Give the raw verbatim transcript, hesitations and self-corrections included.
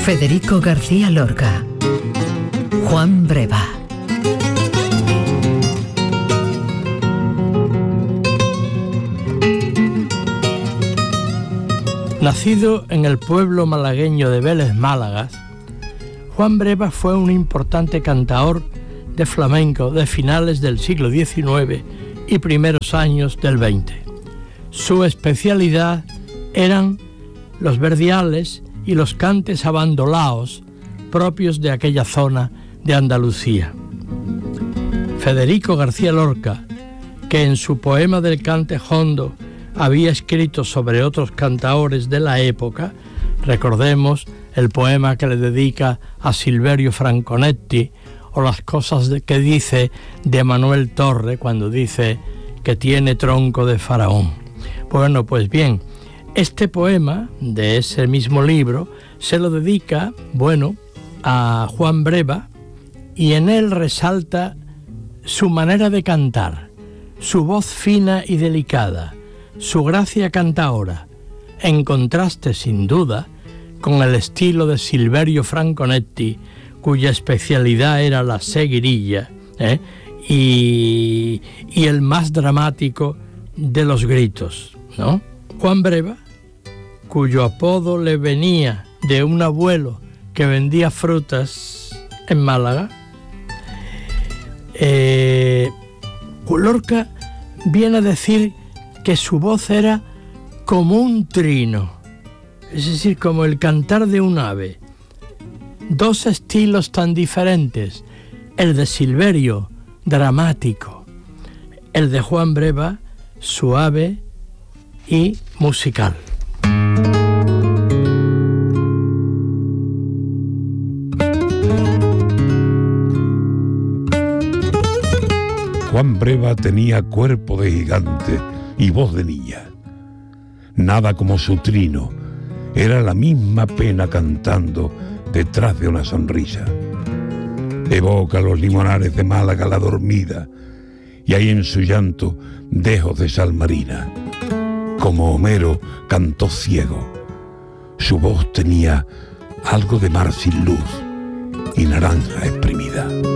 Federico García Lorca. Juan Breva. Nacido en el pueblo malagueño de Vélez, Málaga, Juan Breva fue un importante cantaor de flamenco de finales del siglo diecinueve y primeros años del veinte. Su especialidad eran los verdiales y los cantes abandolaos propios de aquella zona de Andalucía. Federico García Lorca, que en su poema del cante jondo había escrito sobre otros cantaores de la época, recordemos el poema que le dedica a Silverio Franconetti, o las cosas de, que dice de Manuel Torre cuando dice que tiene tronco de faraón. Bueno, pues bien, este poema de ese mismo libro se lo dedica, bueno, a Juan Breva, y en él resalta su manera de cantar, su voz fina y delicada, su gracia cantaora, en contraste sin duda con el estilo de Silverio Franconetti, cuya especialidad era la seguirilla, ¿eh? y, y el más dramático de los gritos, ¿no? Juan Breva, cuyo apodo le venía de un abuelo que vendía frutas en Málaga, eh, Lorca viene a decir que su voz era como un trino, es decir, como el cantar de un ave. Dos estilos tan diferentes, el de Silverio, dramático, el de Juan Breva, suave y musical. Juan Breva tenía cuerpo de gigante y voz de niña. Nada como su trino, era la misma pena cantando detrás de una sonrisa. Evoca los limonares de Málaga la dormida, y hay en su llanto dejos de sal marina. Como Homero cantó ciego, su voz tenía algo de mar sin luz y naranja exprimida.